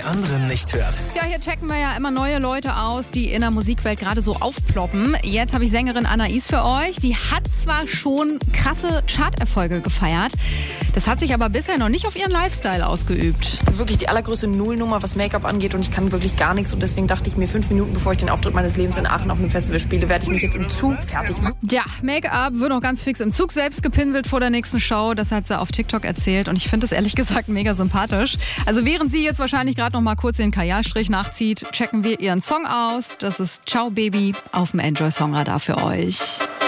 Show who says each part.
Speaker 1: anderen nicht hört.
Speaker 2: Ja, hier checken wir ja immer neue Leute aus, die in der Musikwelt gerade so aufploppen. Jetzt habe ich Sängerin Anais für euch. Die hat zwar schon krasse Charterfolge gefeiert, das hat sich aber bisher noch nicht auf ihren Lifestyle ausgeübt.
Speaker 3: Wirklich die allergrößte Nullnummer, was Make-up angeht, und ich kann wirklich gar nichts. Und deswegen dachte ich mir, 5 Minuten bevor ich den Auftritt meines Lebens in Aachen auf einem Festival spiele, werde ich mich jetzt im Zug fertig machen.
Speaker 2: Ja, Make-up wird noch ganz fix im Zug selbst gepinselt vor der nächsten Show. Das hat sie auf TikTok erzählt und ich finde es ehrlich gesagt mega sympathisch. Also während sie jetzt wahrscheinlich gerade noch mal kurz den Kajalstrich nachzieht, checken wir ihren Song aus. Das ist Ciao Baby auf dem Enjoy Songradar für euch.